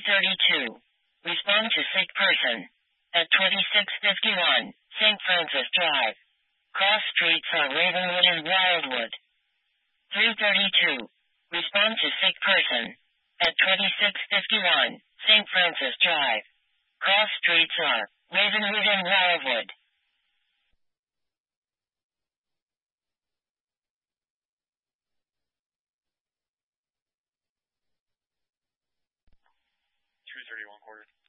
332. Respond to sick person. At 2651 St. Francis Drive. Cross streets are Ravenwood and Wildwood. 332. Respond to sick person. At 2651 St. Francis Drive. Cross streets are Ravenwood and Wildwood. Two 31 quarters.